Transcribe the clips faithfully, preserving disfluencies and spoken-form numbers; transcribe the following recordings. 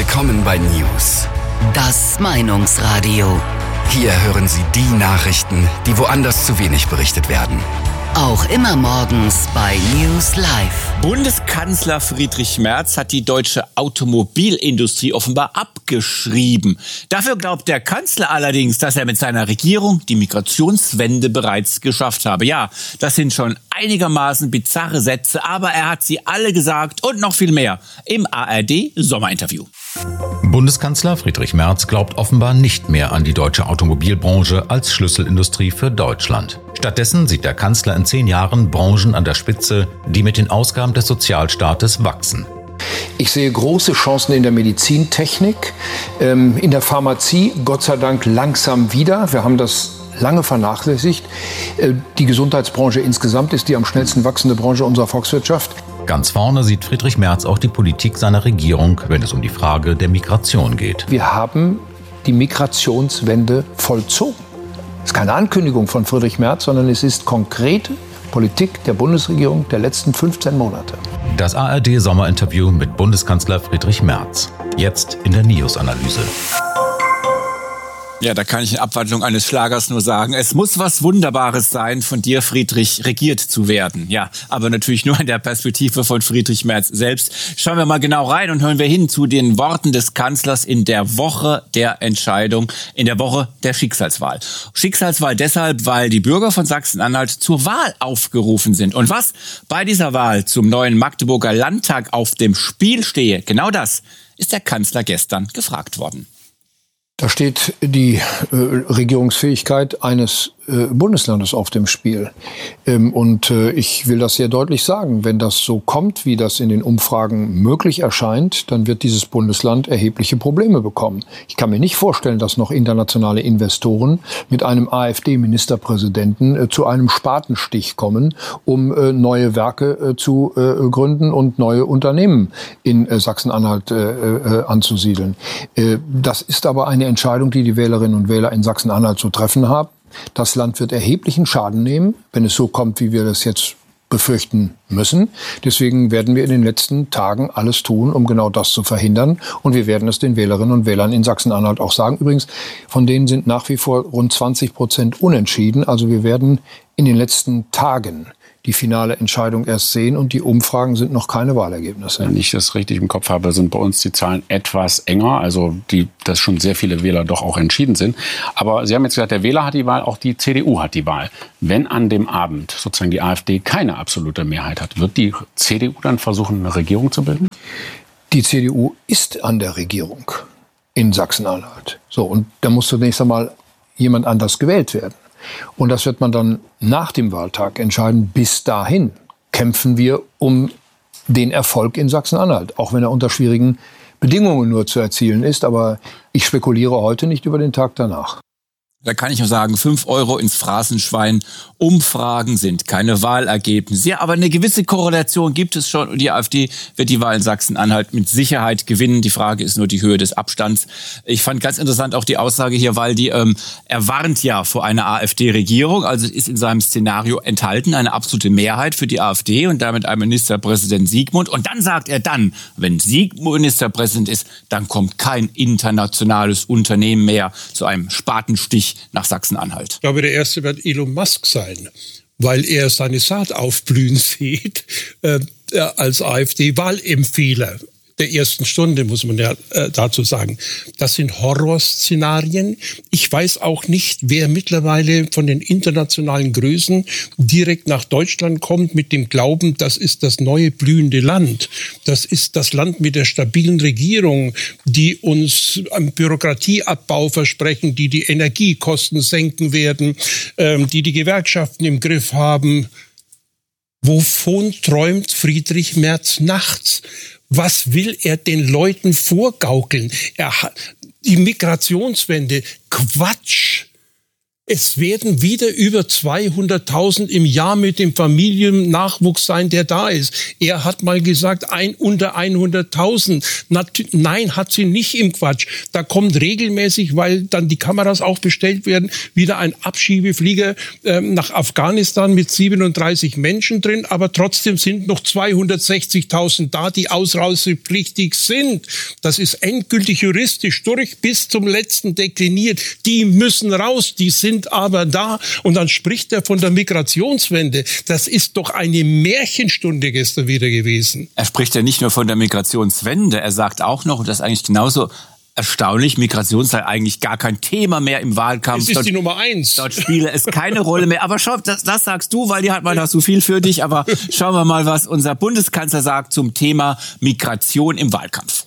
Willkommen bei News. Das Meinungsradio. Hier hören Sie die Nachrichten, die woanders zu wenig berichtet werden. Auch immer morgens bei News Live. Bundeskanzler Friedrich Merz hat die deutsche Automobilindustrie offenbar abgeschrieben. Dafür glaubt der Kanzler allerdings, dass er mit seiner Regierung die Migrationswende bereits geschafft habe. Ja, das sind schon einigermaßen bizarre Sätze, aber er hat sie alle gesagt und noch viel mehr im A R D-Sommerinterview. Bundeskanzler Friedrich Merz glaubt offenbar nicht mehr an die deutsche Automobilbranche als Schlüsselindustrie für Deutschland. Stattdessen sieht der Kanzler in zehn Jahren Branchen an der Spitze, die mit den Ausgaben des Sozialstaates wachsen. Ich sehe große Chancen in der Medizintechnik, in der Pharmazie, Gott sei Dank langsam wieder. Wir haben das lange vernachlässigt. Die Gesundheitsbranche insgesamt ist die am schnellsten wachsende Branche unserer Volkswirtschaft. Ganz vorne sieht Friedrich Merz auch die Politik seiner Regierung, wenn es um die Frage der Migration geht. Wir haben die Migrationswende vollzogen. Das ist keine Ankündigung von Friedrich Merz, sondern es ist konkrete Politik der Bundesregierung der letzten fünfzehn Monate. Das A R D-Sommerinterview mit Bundeskanzler Friedrich Merz. Jetzt in der News-Analyse. Ja, da kann ich in Abwandlung eines Schlagers nur sagen, es muss was Wunderbares sein, von dir, Friedrich, regiert zu werden. Ja, aber natürlich nur in der Perspektive von Friedrich Merz selbst. Schauen wir mal genau rein und hören wir hin zu den Worten des Kanzlers in der Woche der Entscheidung, in der Woche der Schicksalswahl. Schicksalswahl deshalb, weil die Bürger von Sachsen-Anhalt zur Wahl aufgerufen sind. Und was bei dieser Wahl zum neuen Magdeburger Landtag auf dem Spiel stehe, genau das ist der Kanzler gestern gefragt worden. Da steht die äh, Regierungsfähigkeit eines äh, Bundeslandes auf dem Spiel. Ähm, und äh, ich will das sehr deutlich sagen. Wenn das so kommt, wie das in den Umfragen möglich erscheint, dann wird dieses Bundesland erhebliche Probleme bekommen. Ich kann mir nicht vorstellen, dass noch internationale Investoren mit einem AfD-Ministerpräsidenten äh, zu einem Spatenstich kommen, um äh, neue Werke äh, zu äh, gründen und neue Unternehmen in äh, Sachsen-Anhalt äh, äh, anzusiedeln. Äh, das ist aber eine Entscheidung, die die Wählerinnen und Wähler in Sachsen-Anhalt zu treffen haben. Das Land wird erheblichen Schaden nehmen, wenn es so kommt, wie wir das jetzt befürchten müssen. Deswegen werden wir in den letzten Tagen alles tun, um genau das zu verhindern. Und wir werden es den Wählerinnen und Wählern in Sachsen-Anhalt auch sagen. Übrigens, von denen sind nach wie vor rund zwanzig Prozent unentschieden. Also wir werden in den letzten Tagen die finale Entscheidung erst sehen und die Umfragen sind noch keine Wahlergebnisse. Wenn ich das richtig im Kopf habe, sind bei uns die Zahlen etwas enger, also die, dass schon sehr viele Wähler doch auch entschieden sind. Aber Sie haben jetzt gesagt, der Wähler hat die Wahl, auch die C D U hat die Wahl. Wenn an dem Abend sozusagen die AfD keine absolute Mehrheit hat, wird die C D U dann versuchen, eine Regierung zu bilden? Die C D U ist an der Regierung in Sachsen-Anhalt. So, und da muss zunächst einmal jemand anders gewählt werden. Und das wird man dann nach dem Wahltag entscheiden. Bis dahin kämpfen wir um den Erfolg in Sachsen-Anhalt, auch wenn er unter schwierigen Bedingungen nur zu erzielen ist. Aber ich spekuliere heute nicht über den Tag danach. Da kann ich nur sagen, fünf Euro ins Phrasenschwein. Umfragen sind keine Wahlergebnisse. Ja, aber eine gewisse Korrelation gibt es schon. Und die AfD wird die Wahl in Sachsen-Anhalt mit Sicherheit gewinnen. Die Frage ist nur die Höhe des Abstands. Ich fand ganz interessant auch die Aussage hier, weil die, ähm, er warnt ja vor einer AfD-Regierung. Also ist in seinem Szenario enthalten eine absolute Mehrheit für die AfD und damit ein Ministerpräsident Siegmund. Und dann sagt er dann, wenn Siegmund Ministerpräsident ist, dann kommt kein internationales Unternehmen mehr zu einem Spatenstich nach Sachsen-Anhalt. Ich glaube, der erste wird Elon Musk sein, weil er seine Saat aufblühen sieht äh, als AfD-Wahlempfehler der ersten Stunde, muss man ja äh, dazu sagen. Das sind Horrorszenarien. Ich weiß auch nicht, wer mittlerweile von den internationalen Größen direkt nach Deutschland kommt mit dem Glauben, das ist das neue blühende Land. Das ist das Land mit der stabilen Regierung, die uns einen Bürokratieabbau versprechen, die die Energiekosten senken werden, ähm, die die Gewerkschaften im Griff haben. Wovon träumt Friedrich Merz nachts? Was will er den Leuten vorgaukeln? Er hat die Migrationswende, Quatsch. Es werden wieder über zweihunderttausend im Jahr mit dem Familiennachwuchs sein, der da ist. Er hat mal gesagt, ein unter hunderttausend. Nein, hat sie nicht im Quatsch. Da kommt regelmäßig, weil dann die Kameras auch bestellt werden, wieder ein Abschiebeflieger äh, nach Afghanistan mit siebenunddreißig Menschen drin. Aber trotzdem sind noch zweihundertsechzigtausend da, die ausreisepflichtig sind. Das ist endgültig juristisch durch bis zum letzten dekliniert. Die müssen raus, die sind aber da. Und dann spricht er von der Migrationswende. Das ist doch eine Märchenstunde gestern wieder gewesen. Er spricht ja nicht nur von der Migrationswende, er sagt auch noch, und das ist eigentlich genauso erstaunlich, Migration sei eigentlich gar kein Thema mehr im Wahlkampf. Es ist dort, die Nummer eins. Dort spiele es keine Rolle mehr. Aber schau, das, das sagst du, weil die hat man da so viel für dich. Aber schauen wir mal, was unser Bundeskanzler sagt zum Thema Migration im Wahlkampf.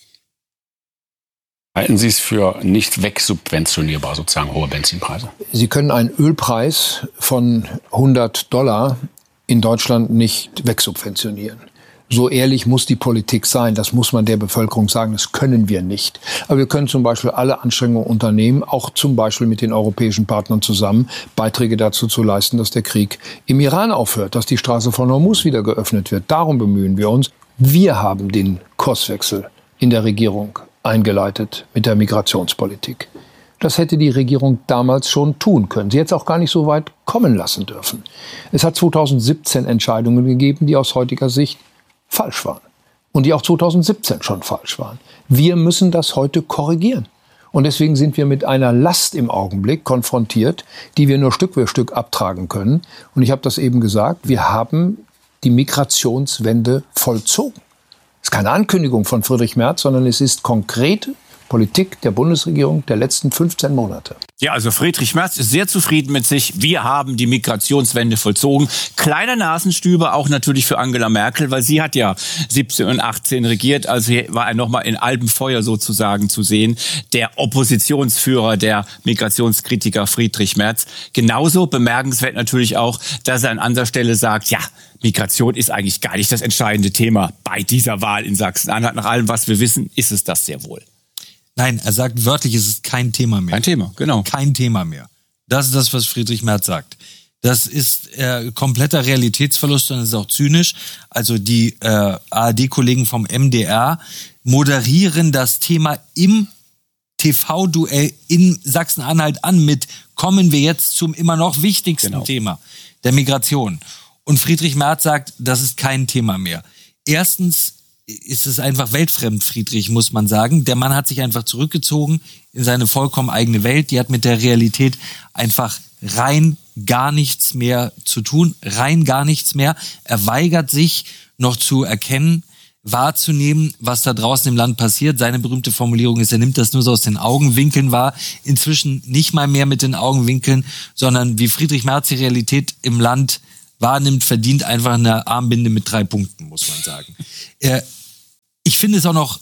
Halten Sie es für nicht wegsubventionierbar, sozusagen hohe Benzinpreise? Sie können einen Ölpreis von hundert Dollar in Deutschland nicht wegsubventionieren. So ehrlich muss die Politik sein, das muss man der Bevölkerung sagen, das können wir nicht. Aber wir können zum Beispiel alle Anstrengungen unternehmen, auch zum Beispiel mit den europäischen Partnern zusammen, Beiträge dazu zu leisten, dass der Krieg im Iran aufhört, dass die Straße von Hormuz wieder geöffnet wird. Darum bemühen wir uns. Wir haben den Kurswechsel in der Regierung eingeleitet mit der Migrationspolitik. Das hätte die Regierung damals schon tun können. Sie hätte es auch gar nicht so weit kommen lassen dürfen. Es hat zweitausendsiebzehn Entscheidungen gegeben, die aus heutiger Sicht falsch waren. Und die auch zweitausendsiebzehn schon falsch waren. Wir müssen das heute korrigieren. Und deswegen sind wir mit einer Last im Augenblick konfrontiert, die wir nur Stück für Stück abtragen können. Und ich habe das eben gesagt, wir haben die Migrationswende vollzogen. Das ist keine Ankündigung von Friedrich Merz, sondern es ist konkrete Politik der Bundesregierung der letzten fünfzehn Monate. Ja, also Friedrich Merz ist sehr zufrieden mit sich. Wir haben die Migrationswende vollzogen. Kleiner Nasenstüber auch natürlich für Angela Merkel, weil sie hat ja siebzehn und achtzehn regiert. Also hier war er nochmal in Alpenfeuer sozusagen zu sehen. Der Oppositionsführer, der Migrationskritiker Friedrich Merz. Genauso bemerkenswert natürlich auch, dass er an anderer Stelle sagt, ja, Migration ist eigentlich gar nicht das entscheidende Thema bei dieser Wahl in Sachsen-Anhalt. Nach allem, was wir wissen, ist es das sehr wohl. Nein, er sagt wörtlich, es ist kein Thema mehr. Kein Thema, genau. Kein Thema mehr. Das ist das, was Friedrich Merz sagt. Das ist äh, kompletter Realitätsverlust und es ist auch zynisch. Also die äh, A R D-Kollegen vom M D R moderieren das Thema im T V-Duell in Sachsen-Anhalt an mit, kommen wir jetzt zum immer noch wichtigsten genau. Thema, der Migration. Und Friedrich Merz sagt, das ist kein Thema mehr. Erstens ist es einfach weltfremd, Friedrich, muss man sagen. Der Mann hat sich einfach zurückgezogen in seine vollkommen eigene Welt. Die hat mit der Realität einfach rein gar nichts mehr zu tun, rein gar nichts mehr. Er weigert sich noch zu erkennen, wahrzunehmen, was da draußen im Land passiert. Seine berühmte Formulierung ist, er nimmt das nur so aus den Augenwinkeln wahr. Inzwischen nicht mal mehr mit den Augenwinkeln, sondern wie Friedrich Merz die Realität im Land wahrnimmt, verdient einfach eine Armbinde mit drei Punkten, muss man sagen. Äh, ich finde es auch noch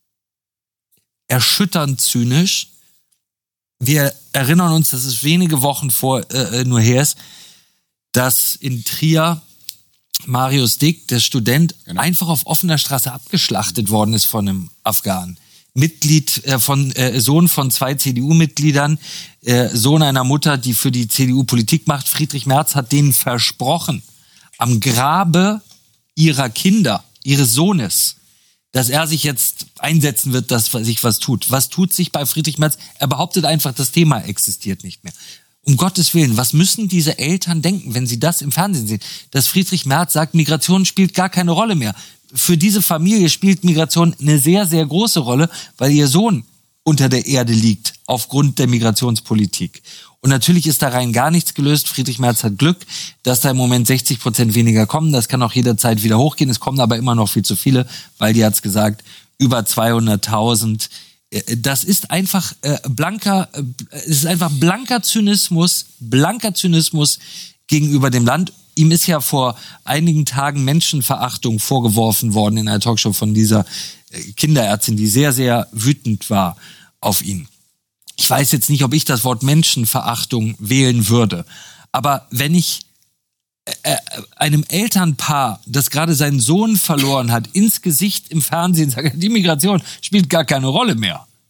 erschütternd zynisch. Wir erinnern uns, dass es wenige Wochen vor äh, nur her ist, dass in Trier Marius Dick, der Student, genau. einfach auf offener Straße abgeschlachtet worden ist von einem Afghanen. Mitglied äh, von äh, Sohn von zwei C D U-Mitgliedern, äh, Sohn einer Mutter, die für die C D U Politik macht. Friedrich Merz hat denen versprochen, am Grabe ihrer Kinder, ihres Sohnes, dass er sich jetzt einsetzen wird, dass sich was tut. Was tut sich bei Friedrich Merz? Er behauptet einfach, das Thema existiert nicht mehr. Um Gottes Willen, was müssen diese Eltern denken, wenn sie das im Fernsehen sehen? Dass Friedrich Merz sagt, Migration spielt gar keine Rolle mehr. Für diese Familie spielt Migration eine sehr, sehr große Rolle, weil ihr Sohn unter der Erde liegt aufgrund der Migrationspolitik. Und natürlich ist da rein gar nichts gelöst. Friedrich Merz hat Glück, dass da im Moment sechzig Prozent weniger kommen. Das kann auch jederzeit wieder hochgehen. Es kommen aber immer noch viel zu viele, weil die hat's gesagt, über zweihunderttausend. Das ist einfach äh, blanker, äh, es ist einfach blanker Zynismus, blanker Zynismus gegenüber dem Land. Ihm ist ja vor einigen Tagen Menschenverachtung vorgeworfen worden in einer Talkshow von dieser Kinderärztin, die sehr, sehr wütend war auf ihn. Ich weiß jetzt nicht, ob ich das Wort Menschenverachtung wählen würde. Aber wenn ich äh, einem Elternpaar, das gerade seinen Sohn verloren hat, ins Gesicht im Fernsehen sage, die Migration spielt gar keine Rolle mehr.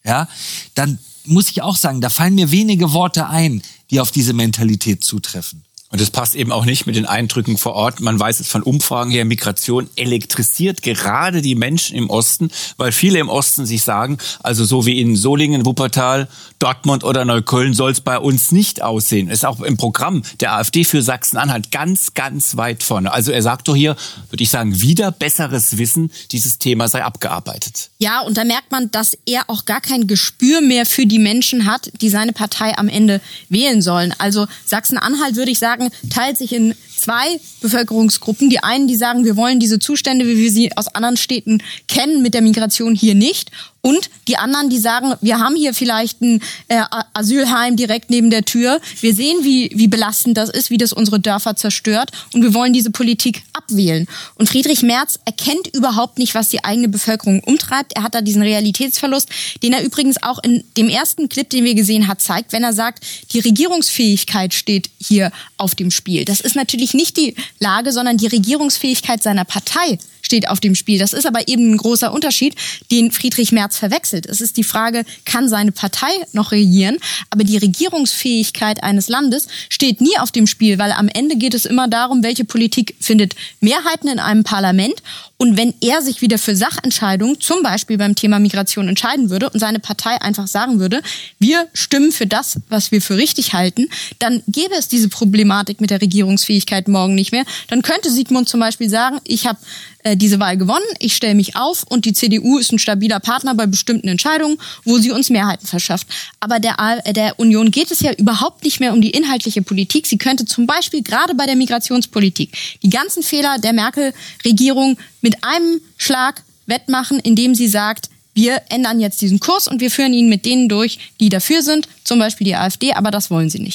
ja, dann muss ich auch sagen, da fallen mir wenige Worte ein, die auf diese Mentalität zutreffen. Und das passt eben auch nicht mit den Eindrücken vor Ort. Man weiß es von Umfragen her, Migration elektrisiert gerade die Menschen im Osten, weil viele im Osten sich sagen, also so wie in Solingen, Wuppertal, Dortmund oder Neukölln soll es bei uns nicht aussehen. Ist auch im Programm der AfD für Sachsen-Anhalt ganz, ganz weit vorne. Also er sagt doch hier, würde ich sagen, wieder besseres Wissen, dieses Thema sei abgearbeitet. Ja, und da merkt man, dass er auch gar kein Gespür mehr für die Menschen hat, die seine Partei am Ende wählen sollen. Also Sachsen-Anhalt, würde ich sagen, teilt sich in zwei Bevölkerungsgruppen. Die einen, die sagen, wir wollen diese Zustände, wie wir sie aus anderen Städten kennen, mit der Migration hier nicht. Und die anderen, die sagen, wir haben hier vielleicht ein äh, Asylheim direkt neben der Tür. Wir sehen, wie, wie belastend das ist, wie das unsere Dörfer zerstört. Und wir wollen diese Politik abwählen. Und Friedrich Merz erkennt überhaupt nicht, was die eigene Bevölkerung umtreibt. Er hat da diesen Realitätsverlust, den er übrigens auch in dem ersten Clip, den wir gesehen haben, zeigt, wenn er sagt, die Regierungsfähigkeit steht hier auf dem Spiel. Das ist natürlich nicht die Lage, sondern die Regierungsfähigkeit seiner Partei steht auf dem Spiel. Das ist aber eben ein großer Unterschied, den Friedrich Merz verwechselt. Es ist die Frage, kann seine Partei noch regieren? Aber die Regierungsfähigkeit eines Landes steht nie auf dem Spiel, weil am Ende geht es immer darum, welche Politik findet Mehrheiten in einem Parlament. Und wenn er sich wieder für Sachentscheidungen, zum Beispiel beim Thema Migration, entscheiden würde und seine Partei einfach sagen würde, wir stimmen für das, was wir für richtig halten, dann gäbe es diese Problematik mit der Regierungsfähigkeit morgen nicht mehr. Dann könnte Sigmund zum Beispiel sagen, ich habe äh, diese Wahl gewonnen, ich stelle mich auf und die C D U ist ein stabiler Partner bei bestimmten Entscheidungen, wo sie uns Mehrheiten verschafft. Aber der, äh, der Union geht es ja überhaupt nicht mehr um die inhaltliche Politik. Sie könnte zum Beispiel gerade bei der Migrationspolitik die ganzen Fehler der Merkel-Regierung mit einem Schlag wettmachen, indem sie sagt, wir ändern jetzt diesen Kurs und wir führen ihn mit denen durch, die dafür sind, zum Beispiel die AfD, aber das wollen sie nicht.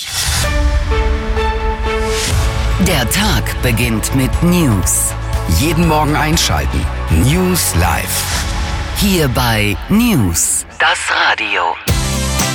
Der Tag beginnt mit News. Jeden Morgen einschalten. News Live. Hier bei News, das Radio.